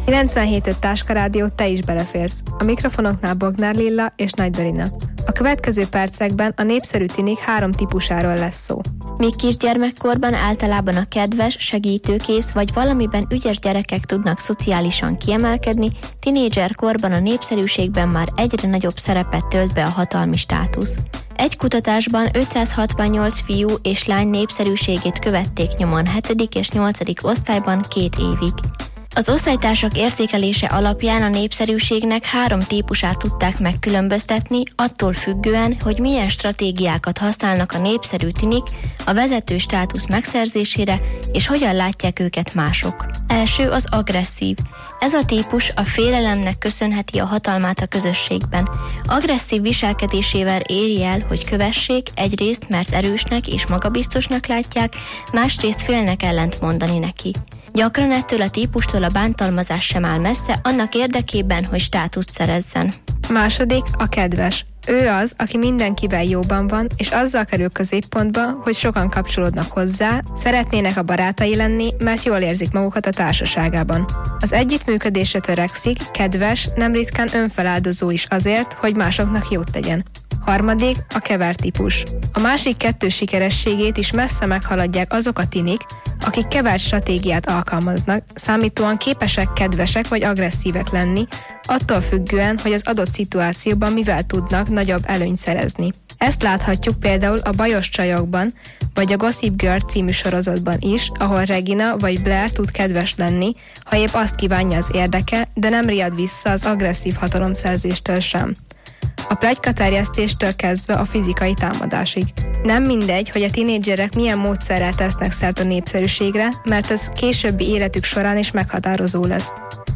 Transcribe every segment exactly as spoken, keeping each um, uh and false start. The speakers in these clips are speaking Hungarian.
kilencvenhét öt Táskarádió, te is beleférsz. A mikrofonoknál Bognár Lilla és Nagy Dorina. A következő percekben a népszerű tinik három típusáról lesz szó. Míg kisgyermekkorban általában a kedves, segítőkész vagy valamiben ügyes gyerekek tudnak szociálisan kiemelkedni, tinédzserkorban a népszerűségben már egyre nagyobb szerepet tölt be a hatalmi státusz. Egy kutatásban ötszázhatvannyolc fiú és lány népszerűségét követték nyomon hetedik és nyolcadik osztályban két évig. Az osztálytársak értékelése alapján a népszerűségnek három típusát tudták megkülönböztetni, attól függően, hogy milyen stratégiákat használnak a népszerű tinik a vezető státusz megszerzésére, és hogyan látják őket mások. Első az agresszív. Ez a típus a félelemnek köszönheti a hatalmát a közösségben. Agresszív viselkedésével éri el, hogy kövessék, egyrészt mert erősnek és magabiztosnak látják, másrészt félnek ellent mondani neki. Gyakran ettől a típustól a bántalmazás sem áll messze, annak érdekében, hogy státuszt szerezzen. Második a kedves. Ő az, aki mindenkivel jóban van, és azzal kerül középpontba, hogy sokan kapcsolódnak hozzá, szeretnének a barátai lenni, mert jól érzik magukat a társaságában. Az együttműködésre törekszik, kedves, nem ritkán önfeláldozó is azért, hogy másoknak jót tegyen. Harmadik a kevert típus. A másik kettő sikerességét is messze meghaladják azok a tinik, akik kevert stratégiát alkalmaznak, számítóan képesek kedvesek vagy agresszívek lenni, attól függően, hogy az adott szituációban mivel tudnak nagyobb előnyt szerezni. Ezt láthatjuk például a Bajos csajokban, vagy a Gossip Girl című sorozatban is, ahol Regina vagy Blair tud kedves lenni, ha épp azt kívánja az érdeke, de nem riad vissza az agresszív hatalomszerzéstől sem. A pletykaterjesztéstől kezdve a fizikai támadásig. Nem mindegy, hogy a tinédzserek milyen módszerrel tesznek szert a népszerűségre, mert ez későbbi életük során is meghatározó lesz.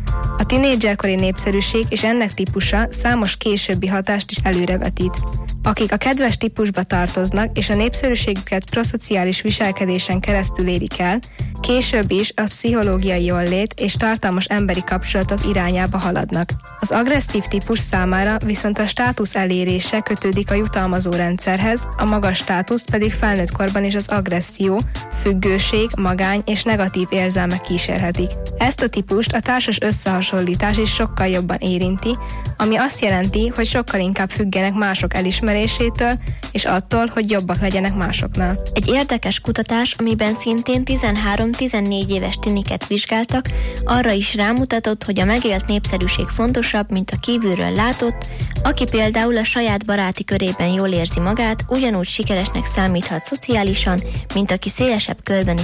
A tinédzserkori népszerűség és ennek típusa számos későbbi hatást is előrevetít. Akik a kedves típusba tartoznak és a népszerűségüket proszociális viselkedésen keresztül érik el, később is a pszichológiai jólét és tartalmas emberi kapcsolatok irányába haladnak. Az agresszív típus számára viszont a státusz elérése kötődik a jutalmazó rendszerhez, a magas státusz pedig felnőtt korban is az agresszió, függőség, magány és negatív érzelmek kísérhetik. Ezt a típust a társas összehasonlítás is sokkal jobban érinti, ami azt jelenti, hogy sokkal inkább függenek mások elismerésétől, és attól, hogy jobbak legyenek másoknál. Egy érdekes kutatás, amiben szintén tizenhárom-tizennégy éves tiniket vizsgáltak, arra is rámutatott, hogy a megélt népszerűség fontosabb, mint a kívülről látott, aki például a saját baráti körében jól érzi magát, ugyanúgy sikeresnek számíthat szociálisan, mint aki szélesebb körben